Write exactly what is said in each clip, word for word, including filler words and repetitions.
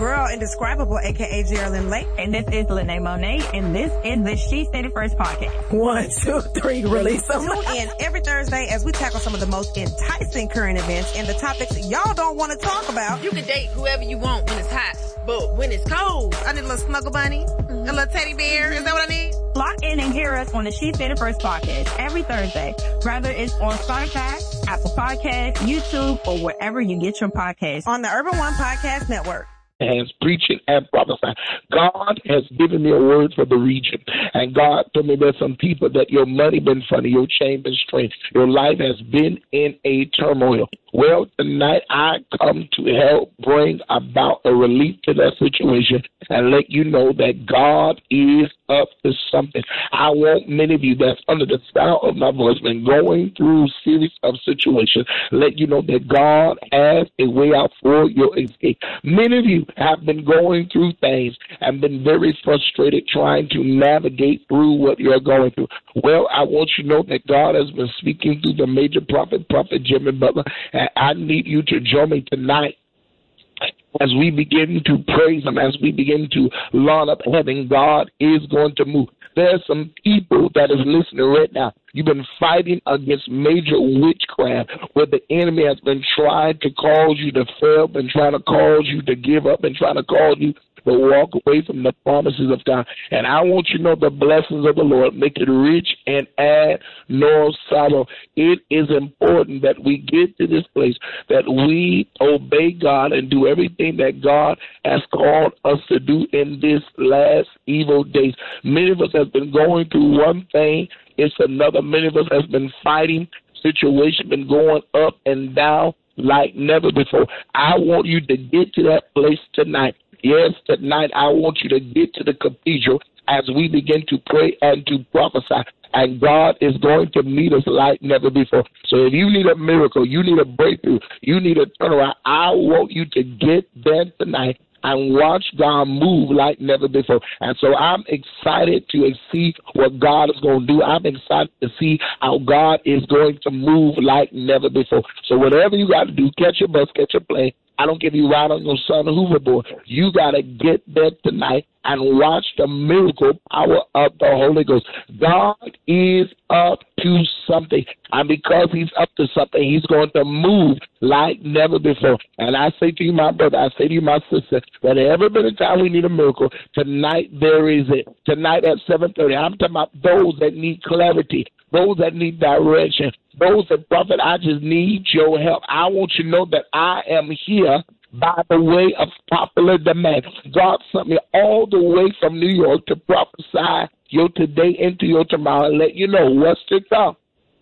girl Indescribable, a k a. Geraldine Lake. And this is Lene Monet, and this is the She Said It First podcast. One, two, three, release them. Tune in every Thursday as we tackle some of the most enticing current events and the topics y'all don't want to talk about. You can date whoever you want when it's hot, but when it's cold, I need a little snuggle bunny, mm-hmm. a little teddy bear. Is that what I need? Lock in and hear us on the She Said It First podcast every Thursday, whether it's on Spotify, Apple Podcasts, YouTube, or wherever you get your podcasts. On the Urban One Podcast Network. Hands preaching and prophesying. God has given me a word for the region. And God told me there's some people that your money been funny, your chain been strange. Your life has been in a turmoil. Well, tonight I come to help bring about a relief to that situation and let you know that God is up to something. I want many of you that's under the sound of my voice been going through a series of situations, let you know that God has a way out for your escape. Many of you have been going through things and been very frustrated trying to navigate through what you're going through. Well, I want you to know that God has been speaking through the major prophet, Prophet Jimmy Butler, and I need you to join me tonight as we begin to praise Him, as we begin to line up heaven. God is going to move. There's some people that is listening right now. You've been fighting against major witchcraft where the enemy has been trying to cause you to fail, been trying to cause you to give up, and trying to cause you to walk away from the promises of God. And I want you to know the blessings of the Lord make it rich and add no sorrow. It is important that we get to this place, that we obey God and do everything that God has called us to do in this last evil days. Many of us have been going through one thing, it's another. Many of us has been fighting situation, been going up and down like never before. I want you to get to that place tonight. Yes, tonight I want you to get to the cathedral as we begin to pray and to prophesy. And God is going to meet us like never before. So if you need a miracle, you need a breakthrough, you need a turnaround, I want you to get there tonight and watch God move like never before. And so I'm excited to see what God is going to do. I'm excited to see how God is going to move like never before. So whatever you got to do, catch your bus, catch your plane. I don't care if you ride on your son hoverboard. You got to get there tonight and watch the miracle power of the Holy Ghost. God is up to something. And because He's up to something, He's going to move like never before. And I say to you, my brother, I say to you, my sister, that every bit of time we need a miracle, tonight there is it. Tonight at seven thirty, I'm talking about those that need clarity, those that need direction, those that, prophet, I just need your help. I want you to know that I am here by the way of popular demand. God sent me all the way from New York to prophesy your today into your tomorrow and let you know what's to come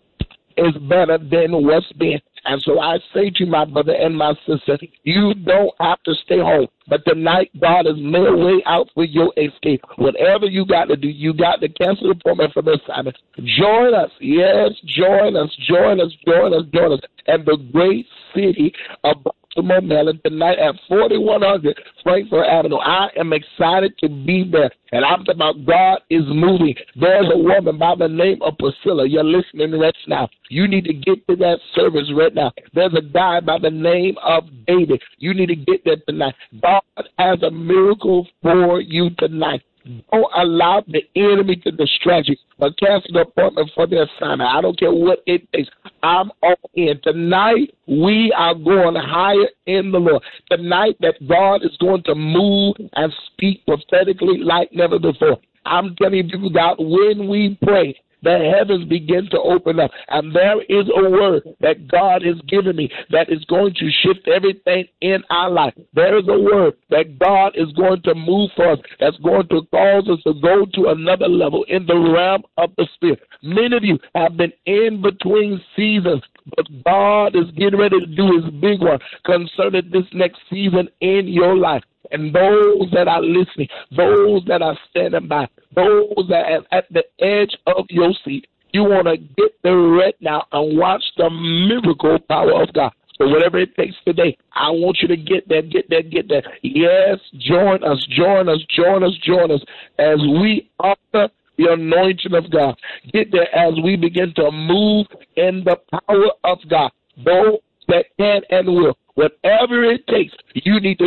is better than what's been. And so I say to my brother and my sister, you don't have to stay home. But tonight, God has made a way out for your escape. Whatever you got to do, you got to cancel the appointment for the assignment. Join us. Yes, join us, join us, join us, join us. And the great city of Baltimore, Maryland, tonight at forty-one hundred Frankfurt Avenue. I am excited to be there. And I'm talking about God is moving. There's a woman by the name of Priscilla. You're listening right now. You need to get to that service right now. There's a guy by the name of David. You need to get there tonight. God has a miracle for you tonight. Don't allow the enemy to distract you, but cancel the appointment for the assignment. I don't care what it takes. I'm all in. Tonight, we are going higher in the Lord. Tonight, that God is going to move and speak prophetically like never before. I'm telling you, people, God, when we pray, the heavens begin to open up. And there is a word that God has given me that is going to shift everything in our life. There is a word that God is going to move for us, that's going to cause us to go to another level in the realm of the Spirit. Many of you have been in between seasons, but God is getting ready to do His big one concerning this next season in your life. And those that are listening, those that are standing by, those that are at the edge of your seat, you want to get there right now and watch the miracle power of God. So whatever it takes today, I want you to get there, get there, get there. Yes, join us, join us, join us, join us as we honor the anointing of God. Get there as we begin to move in the power of God. Those that can and will, whatever it takes, you need to